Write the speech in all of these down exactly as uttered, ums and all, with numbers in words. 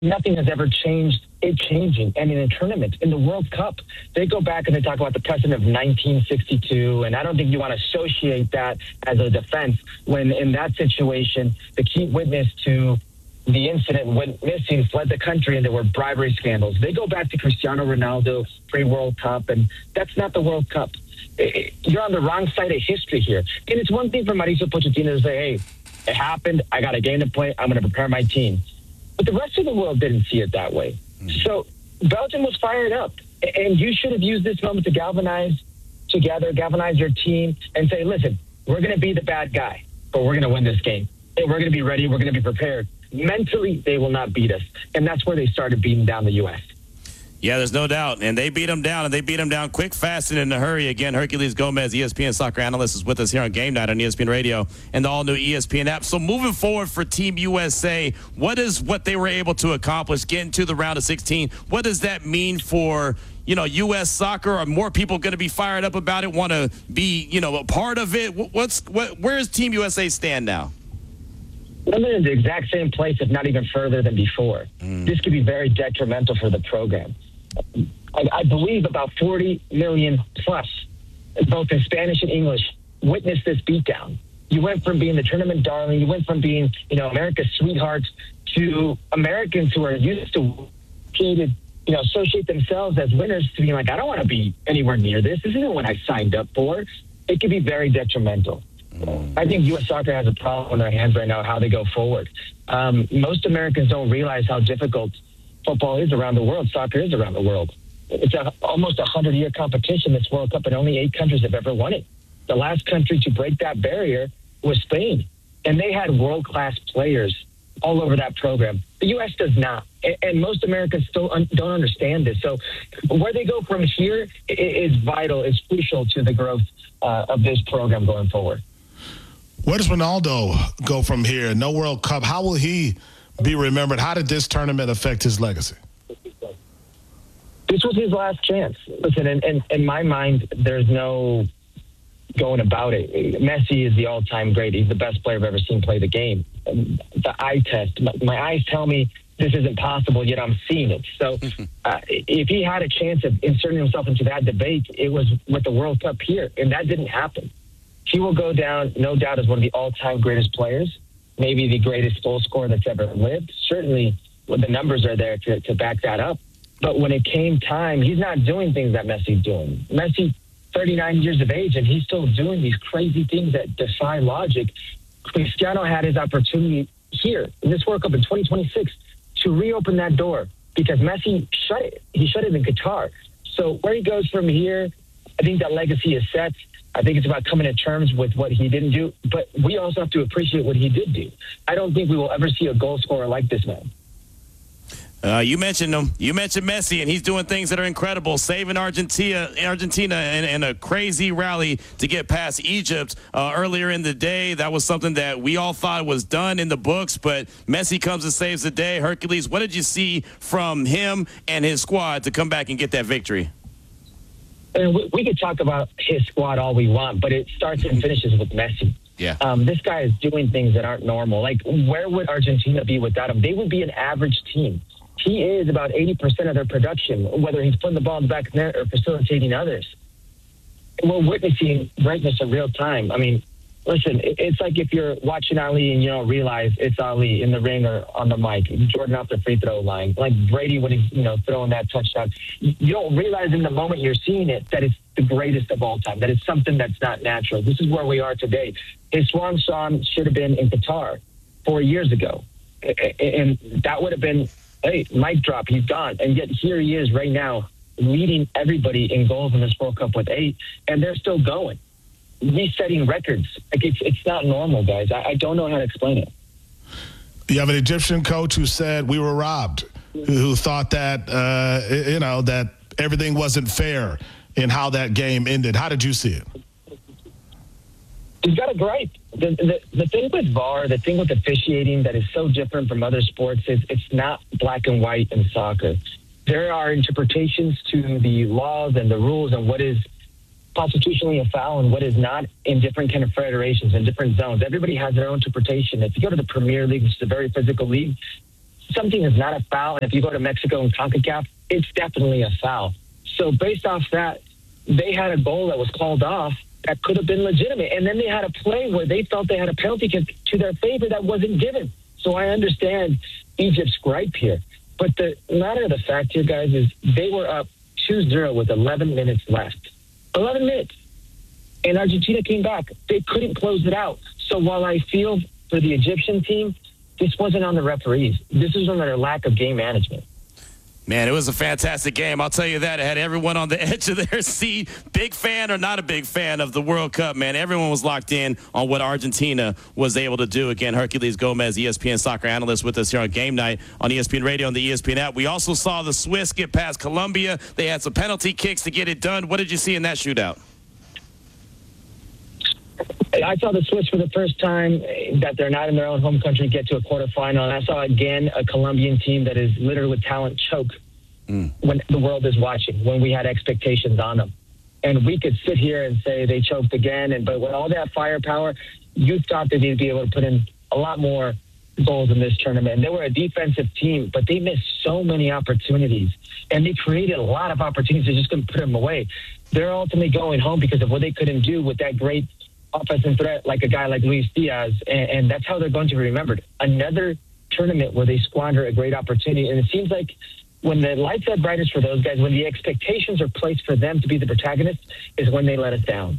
nothing has ever changed it changing. And in a tournament, in the World Cup, they go back and they talk about the precedent of nineteen sixty-two, and I don't think you want to associate that as a defense when in that situation, the key witness to the incident when Messi fled the country and there were bribery scandals. They go back to Cristiano Ronaldo pre-World Cup, and that's not the World Cup. You're on the wrong side of history here. And it's one thing for Mauricio Pochettino to say, hey, it happened. I got a game to play. I'm going to prepare my team. But the rest of the world didn't see it that way. Mm-hmm. So Belgium was fired up. And you should have used this moment to galvanize together, galvanize your team, and say, listen, we're going to be the bad guy, but we're going to win this game. And we're going to be ready. We're going to be prepared. Mentally, they will not beat us. And that's where they started beating down the U S. Yeah, there's no doubt. And they beat them down, and they beat them down quick, fast, and in a hurry. Again, Herculez Gomez, E S P N soccer analyst, is with us here on Game Night on E S P N Radio and the all-new E S P N app. So moving forward for Team U S A, what is what they were able to accomplish getting to the round of sixteen? What does that mean for, you know, U S soccer? Are more people going to be fired up about it, want to be, you know, a part of it? What's what? Where does Team U S A stand now? Well, they're in the exact same place, if not even further than before. Mm. This could be very detrimental for the program. I, I believe about forty million plus, both in Spanish and English, witnessed this beatdown. You went from being the tournament darling, you went from being, you know, America's sweethearts to Americans who are used to created, you know, associate themselves as winners to being like, I don't want to be anywhere near this. This isn't what I signed up for. It could be very detrimental. Mm. I think U S soccer has a problem on their hands right now, how they go forward. Um, most Americans don't realize how difficult football is around the world. Soccer is around the world. It's a, almost a hundred-year competition, this World Cup, and only eight countries have ever won it. The last country to break that barrier was Spain, and they had world-class players all over that program. The U S does not, and, and most Americans still un- don't understand this. So where they go from here is vital, is crucial to the growth uh, of this program going forward. Where does Ronaldo go from here? No World Cup. How will he be remembered? How did this tournament affect his legacy? This was his last chance. Listen, in, in, in my mind, there's no going about it. Messi is the all-time great. He's the best player I've ever seen play the game. The eye test, my, my eyes tell me this isn't possible, yet I'm seeing it. So uh, if he had a chance of inserting himself into that debate, it was with the World Cup here, and that didn't happen. He will go down, no doubt, as one of the all-time greatest players, maybe the greatest goal scorer that's ever lived. Certainly, well, the numbers are there to, to back that up. But when it came time, he's not doing things that Messi's doing. Messi, thirty-nine years of age, and he's still doing these crazy things that defy logic. Cristiano had his opportunity here in this World Cup in twenty twenty-six to reopen that door because Messi shut it. He shut it in Qatar. So where he goes from here, I think that legacy is set. I think it's about coming to terms with what he didn't do, but we also have to appreciate what he did do. I don't think we will ever see a goal scorer like this man. Uh, you mentioned him. You mentioned Messi, and he's doing things that are incredible, saving Argentina, Argentina, in, in a crazy rally to get past Egypt uh, earlier in the day. That was something that we all thought was done in the books, but Messi comes and saves the day. Herculez, what did you see from him and his squad to come back and get that victory? And we, we could talk about his squad all we want, but it starts and finishes with Messi. Yeah. Um, this guy is doing things that aren't normal. Like, where would Argentina be without him? They would be an average team. He is about eighty percent of their production, whether he's putting the ball in the back of the net or facilitating others. We're witnessing greatness in real time. I mean, listen, it's like if you're watching Ali and you don't realize it's Ali in the ring or on the mic, Jordan off the free throw line, like Brady when he's, you know, throwing that touchdown. You don't realize in the moment you're seeing it that it's the greatest of all time, that it's something that's not natural. This is where we are today. His swan song should have been in Qatar four years ago. And that would have been, hey, mic drop, he's gone. And yet here he is right now leading everybody in goals in this World Cup with eight, and they're still going. Resetting records. Like, it's it's not normal, guys. I, I don't know how to explain it. You have an Egyptian coach who said we were robbed, who thought that, uh, you know, that everything wasn't fair in how that game ended. How did you see it? He's got a gripe. The, the, the thing with V A R, the thing with officiating that is so different from other sports is it's not black and white in soccer. There are interpretations to the laws and the rules and what is constitutionally a foul and what is not in different kind of federations and different zones. Everybody has their own interpretation. If you go to the Premier League, which is a very physical league, something is not a foul, and if you go to Mexico and CONCACAF, it's definitely a foul. So based off that, they had a goal that was called off that could have been legitimate. And then they had a play where they felt they had a penalty kick to their favor that wasn't given. So I understand Egypt's gripe here. But the matter of the fact here, guys, is they were up two zero with eleven minutes left. eleven minutes. And Argentina came back. They couldn't close it out. So while I feel for the Egyptian team, this wasn't on the referees. This is on their lack of game management. Man, it was a fantastic game. I'll tell you that. It had everyone on the edge of their seat. Big fan or not a big fan of the World Cup, man. Everyone was locked in on what Argentina was able to do. Again, Herculez Gomez, E S P N soccer analyst, with us here on Game Night on E S P N Radio and the E S P N app. We also saw the Swiss get past Colombia. They had some penalty kicks to get it done. What did you see in that shootout? I saw the Swiss for the first time that they're not in their own home country get to a quarterfinal. And I saw, again, a Colombian team that is literally with talent choke mm. when the world is watching, when we had expectations on them. And we could sit here and say they choked again. And But with all that firepower, you thought that they'd be able to put in a lot more goals in this tournament. And they were a defensive team, but they missed so many opportunities. And they created a lot of opportunities. They just couldn't put them away. They're ultimately going home because of what they couldn't do with that great offensive threat like a guy like Luis Diaz, and, and that's how they're going to be remembered. Another tournament where they squander a great opportunity, and it seems like when the lights are brightest for those guys, when the expectations are placed for them to be the protagonists, is when they let us down.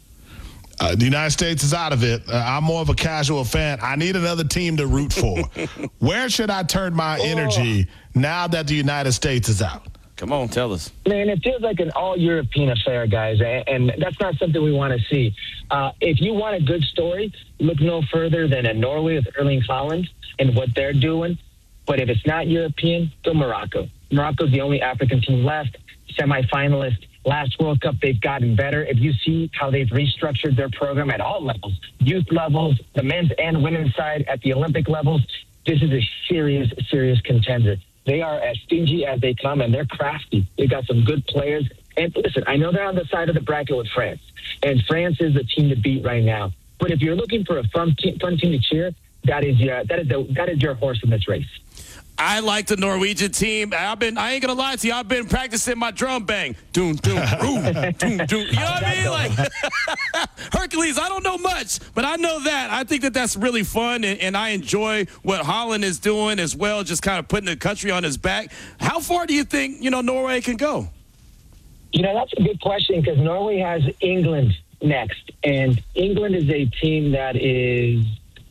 Uh, the United States is out of it. Uh, I'm more of a casual fan. I need another team to root for. Where should I turn my energy now that the United States is out? Come on, tell us. Man, it feels like an all-European affair, guys, and that's not something we want to see. Uh, if you want a good story, look no further than in Norway with Erling Haaland and what they're doing. But if it's not European, go Morocco. Morocco's the only African team left, semifinalist. Last World Cup, they've gotten better. If you see how they've restructured their program at all levels, youth levels, the men's and women's side at the Olympic levels, this is a serious, serious contender. They are as stingy as they come, and they're crafty. They've got some good players. And listen, I know they're on the side of the bracket with France, and France is the team to beat right now. But if you're looking for a fun team, fun team to cheer, that is your that is the, that is your horse in this race. I like the Norwegian team. I've been, I ain't gonna lie to you, I've been practicing my drum bang. Doom, doom, boom, doom, doom. You know what I mean? Like, Herculez, I don't know much, but I know that. I think that that's really fun, and, and I enjoy what Haaland is doing as well, just kind of putting the country on his back. How far do you think, you know, Norway can go? You know, that's a good question because Norway has England next, and England is a team that is,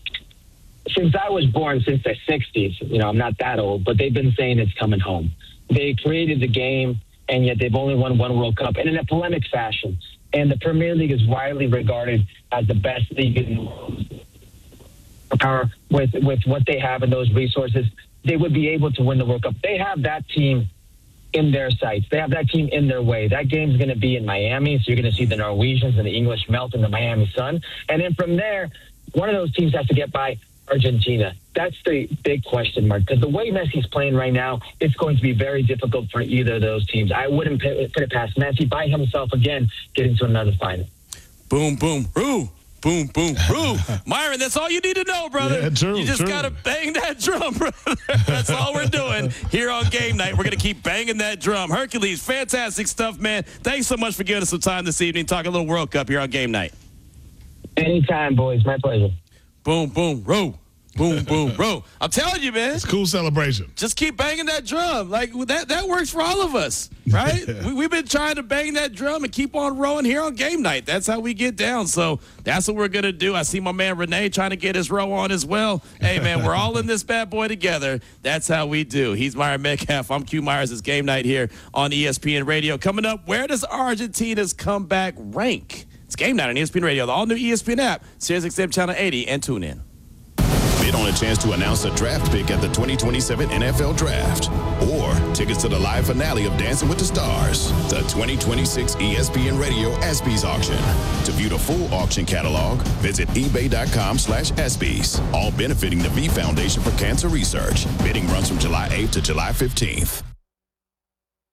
since I was born, since the sixties, you know, I'm not that old, but they've been saying it's coming home. They created the game, and yet they've only won one World Cup, and in a polemic fashion. And the Premier League is widely regarded as the best league in the world. Power with, with what they have and those resources, they would be able to win the World Cup. They have that team in their sights. They have that team in their way. That game's going to be in Miami, so you're going to see the Norwegians and the English melt in the Miami sun. And then from there, one of those teams has to get by Argentina. That's the big question mark because the way Messi's playing right now, it's going to be very difficult for either of those teams. I wouldn't put it past Messi by himself again getting to another final. Boom, boom, roo. Boom, boom, boom. Myron, that's all you need to know, brother. Yeah, true, you just got to bang that drum, brother. That's all we're doing here on Game Night. We're going to keep banging that drum. Herculez, fantastic stuff, man. Thanks so much for giving us some time this evening. Talk a little World Cup here on Game Night. Anytime, boys. My pleasure. Boom, boom, row. Boom, boom, bro. I'm telling you, man. It's a cool celebration. Just keep banging that drum. Like, that that works for all of us, right? we, we've been trying to bang that drum and keep on rowing here on Game Night. That's how we get down. So that's what we're going to do. I see my man Renee trying to get his row on as well. Hey, man, we're all in this bad boy together. That's how we do. He's Myron Metcalf. I'm Q Myers. It's Game Night here on E S P N Radio. Coming up, where does Argentina's comeback rank? It's Game Night on E S P N Radio, the all-new E S P N app, Sirius X M Channel eighty, and tune in. Bid on a chance to announce a draft pick at the twenty twenty-seven N F L Draft, or tickets to the live finale of Dancing with the Stars, the twenty twenty-six E S P N Radio ESPYs auction. To view the full auction catalog, visit ebay.com slash ESPYs, all benefiting the V Foundation for Cancer Research. Bidding runs from July eighth to July fifteenth.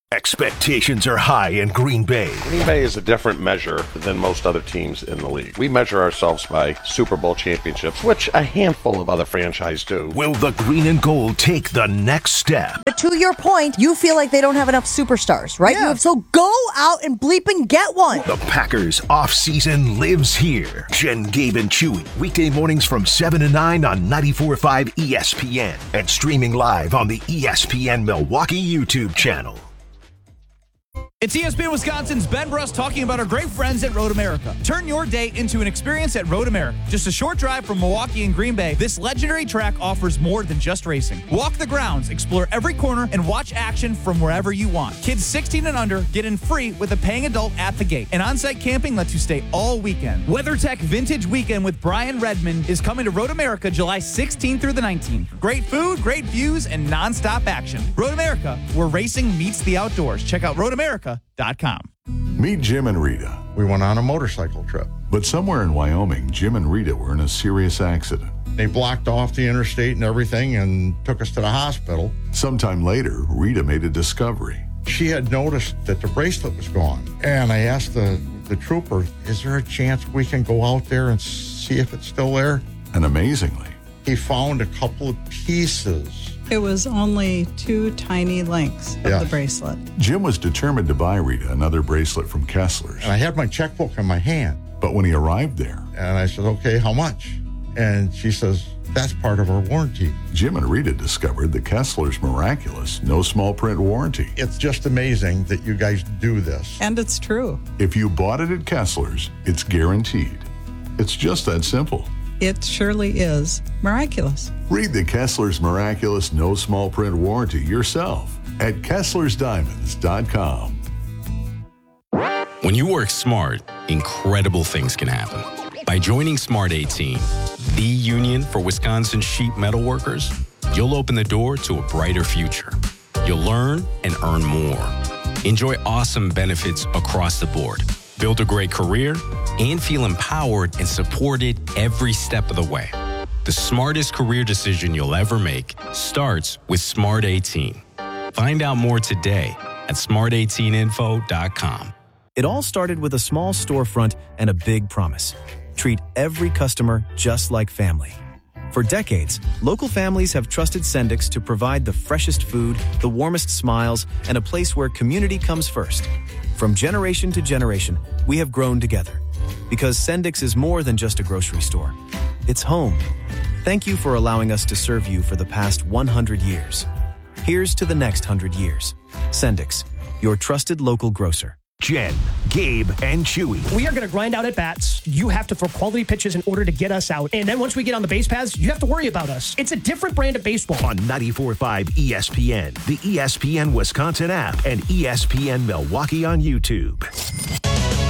Expectations are high in Green Bay. Green Bay is a different measure than most other teams in the league. We measure ourselves by Super Bowl championships, which a handful of other franchises do. Will the green and gold take the next step? But to your point, you feel like they don't have enough superstars, right? Yeah. You, so go out and bleep and get one. The Packers off-season lives here. Jen, Gabe, and Chewy. Weekday mornings from seven to nine on ninety-four point five E S P N and streaming live on the E S P N Milwaukee YouTube channel. It's E S P N Wisconsin's Ben Bruss talking about our great friends at Road America. Turn your day into an experience at Road America. Just a short drive from Milwaukee and Green Bay, this legendary track offers more than just racing. Walk the grounds, explore every corner, and watch action from wherever you want. Kids sixteen and under get in free with a paying adult at the gate. And on-site camping lets you stay all weekend. WeatherTech Vintage Weekend with Brian Redmond is coming to Road America July sixteenth through the nineteenth. Great food, great views, and non-stop action. Road America, where racing meets the outdoors. Check out road america dot com. Meet Jim and Rita. We went on a motorcycle trip. But somewhere in Wyoming, Jim and Rita were in a serious accident. They blocked off the interstate and everything and took us to the hospital. Sometime later, Rita made a discovery. She had noticed that the bracelet was gone. And I asked the, the trooper, is there a chance we can go out there and see if it's still there? And amazingly, he found a couple of pieces. It was only two tiny links of Yeah. the bracelet. Jim was determined to buy Rita another bracelet from Kessler's. And I had my checkbook in my hand. But when he arrived there, And I said, okay, how much? And she says, that's part of our warranty. Jim and Rita discovered the Kessler's miraculous no small print warranty. It's just amazing that you guys do this. And it's true. If you bought it at Kessler's, it's guaranteed. It's just that simple. It surely is miraculous. Read the Kessler's miraculous no small print warranty yourself at Kesslers Diamonds dot com. When you work smart, incredible things can happen. By joining Smart eighteen, the union for Wisconsin sheet metal workers, you'll open the door to a brighter future. You'll learn and earn more. Enjoy awesome benefits across the board. Build a great career and feel empowered and supported every step of the way. The smartest career decision you'll ever make starts with Smart eighteen. Find out more today at smart eighteen info dot com. It all started with a small storefront and a big promise. Treat every customer just like family. For decades, local families have trusted Sendix to provide the freshest food, the warmest smiles, and a place where community comes first. From generation to generation, we have grown together. Because Sendix is more than just a grocery store. It's home. Thank you for allowing us to serve you for the past one hundred years. Here's to the next one hundred years. Sendix, your trusted local grocer. Jen, Gabe, and Chewy. We are going to grind out at bats. You have to throw quality pitches in order to get us out. And then once we get on the base paths, you have to worry about us. It's a different brand of baseball. On ninety-four point five E S P N, the E S P N Wisconsin app, and E S P N Milwaukee on YouTube.